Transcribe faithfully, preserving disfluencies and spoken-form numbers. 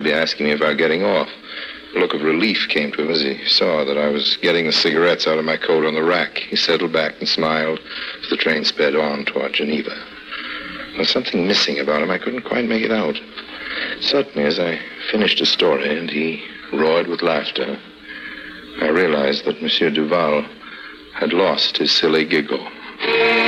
be asking me about getting off. A look of relief came to him as he saw that I was getting the cigarettes out of my coat on the rack. He settled back and smiled as the train sped on toward Geneva. There was something missing about him. I couldn't quite make it out. Suddenly, as I finished his story and he roared with laughter, I realized that Monsieur Duval had lost his silly giggle.